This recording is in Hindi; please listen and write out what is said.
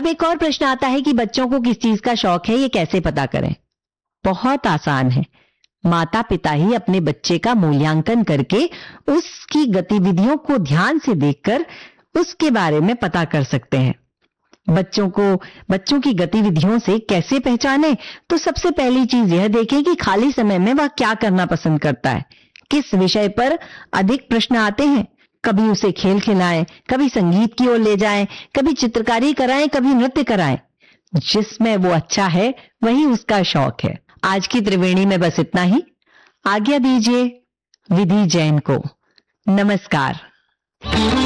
अब एक और प्रश्न आता है कि बच्चों को किस चीज का शौक है, ये कैसे पता करें? बहुत आसान है। माता पिता ही अपने बच्चे का मूल्यांकन करके उसकी गतिविधियों को ध्यान से देखकर उसके बारे में पता कर सकते हैं। बच्चों की गतिविधियों से कैसे पहचाने? तो सबसे पहली चीज यह देखें कि खाली समय में वह क्या करना पसंद करता है, किस विषय पर अधिक प्रश्न आते हैं। कभी उसे खेल खिलाएं, कभी संगीत की ओर ले जाएं, कभी चित्रकारी कराएं, कभी नृत्य कराएं। जिसमें वो अच्छा है वही उसका शौक है। आज की त्रिवेणी में बस इतना ही। आज्ञा दीजिए विधि जैन को। नमस्कार।